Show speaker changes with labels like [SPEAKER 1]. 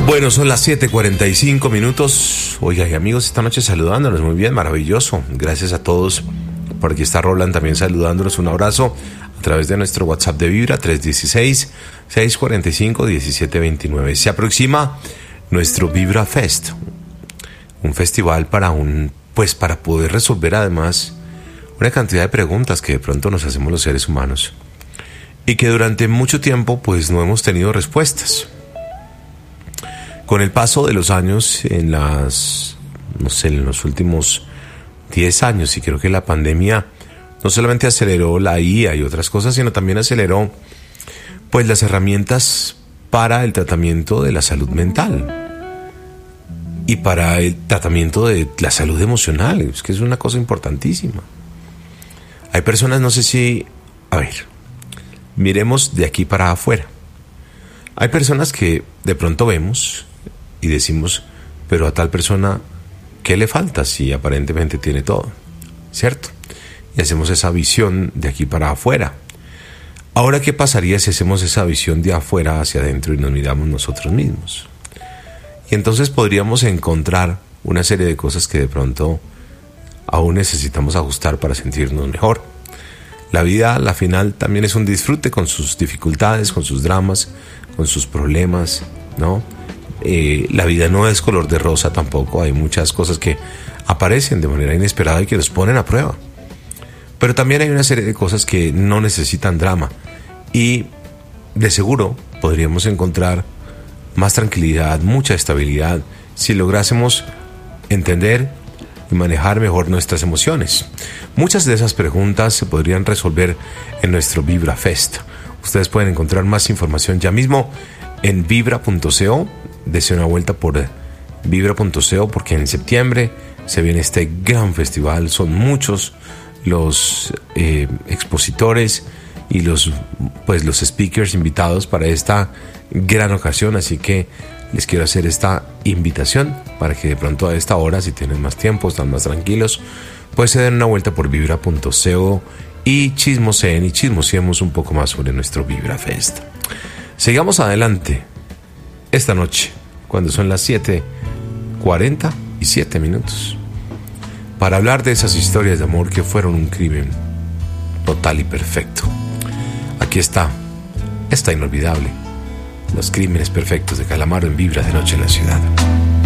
[SPEAKER 1] Bueno, son las 7:45. Oiga, y amigos, esta noche saludándonos. Muy bien, maravilloso. Gracias a todos. Por aquí está Roland también saludándonos. Un abrazo a través de nuestro WhatsApp de Vibra 316-645-1729. Se aproxima nuestro Vibra Fest, un festival para poder resolver además una cantidad de preguntas que de pronto nos hacemos los seres humanos y que durante mucho tiempo pues no hemos tenido respuestas. Con el paso de los años, en los últimos 10 años, y creo que la pandemia no solamente aceleró la IA y otras cosas, sino también aceleró pues las herramientas para el tratamiento de la salud mental y para el tratamiento de la salud emocional. Es que es una cosa importantísima. Hay personas, no sé si, miremos de aquí para afuera. Hay personas que de pronto vemos y decimos, pero a tal persona, ¿qué le falta si aparentemente tiene todo? ¿Cierto? Y hacemos esa visión de aquí para afuera. Ahora, ¿qué pasaría si hacemos esa visión de afuera hacia adentro y nos miramos nosotros mismos? Y entonces podríamos encontrar una serie de cosas que de pronto aún necesitamos ajustar para sentirnos mejor. La vida, a la final, también es un disfrute con sus dificultades, con sus dramas, con sus problemas, ¿no? La vida no es color de rosa tampoco. Hay muchas cosas que aparecen de manera inesperada y que nos ponen a prueba. Pero también hay una serie de cosas que no necesitan drama. Y de seguro podríamos encontrar más tranquilidad, mucha estabilidad, si lográsemos entender y manejar mejor nuestras emociones. Muchas de esas preguntas se podrían resolver en nuestro Vibra Fest. Ustedes pueden encontrar más información ya mismo en vibra.co. Dese una vuelta por vibra.co, porque en septiembre se viene este gran festival. Son muchos los expositores y los speakers invitados para esta gran ocasión, así que les quiero hacer esta invitación para que de pronto a esta hora, si tienen más tiempo, están más tranquilos, pues se den una vuelta por vibra.co y chismosemos un poco más sobre nuestro Vibra Fest. Sigamos adelante esta noche, cuando son las 7:47, para hablar de esas historias de amor que fueron un crimen total y perfecto. Aquí está inolvidable, Los Crímenes Perfectos de Calamaro en Vibra de Noche en la Ciudad.